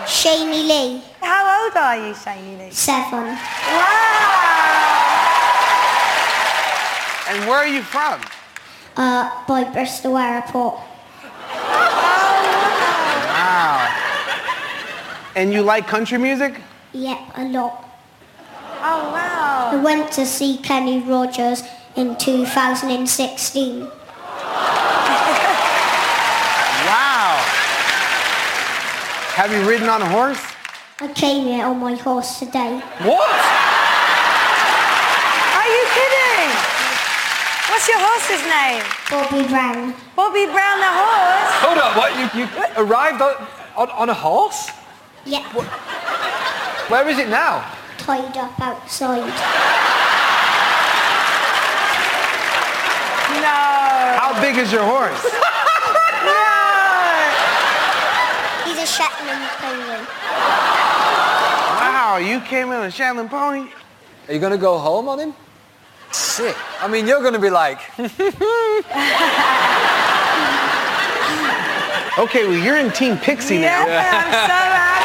Shaney Lee. How old are you, Shaney Lee? 7. Wow! And where are you from? By Bristol Airport. Wow. And you like country music? Yep, a lot. Oh, wow. I went to see Kenny Rogers in 2016. Wow. Have you ridden on a horse? I came here on my horse today. What? Are you kidding? What's your horse's name? Bobby Brown. Bobby Brown the horse? Hold on, what? You arrived on a horse? Yep, Where is it now? tied up outside. No. How big is your horse? No. He's a Shetland pony. Wow, you came in a Shetland pony? Are you going to go home on him? Sick. I mean, you're going to be like... Okay, well, you're in Team Pixie now. Yeah, I'm so happy.